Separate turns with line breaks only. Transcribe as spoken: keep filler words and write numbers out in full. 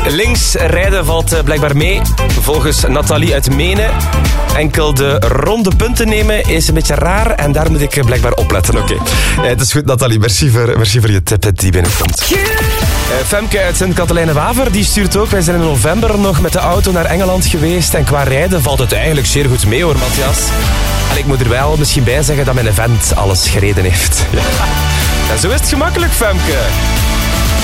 Links rijden valt blijkbaar mee, volgens Nathalie uit Menen. Enkel de ronde punten nemen is een beetje raar en daar moet ik blijkbaar opletten. Oké, okay. Het is goed, Nathalie. Merci voor, merci voor je tip die binnenkomt. Uh, Femke uit Sint-Katelijne-Waver die stuurt ook. Wij zijn in november nog met de auto naar Engeland geweest. En qua rijden valt het eigenlijk zeer goed mee hoor, Matthias. En ik moet er wel misschien bij zeggen dat mijn event alles gereden heeft. Ja. En zo is het gemakkelijk, Femke.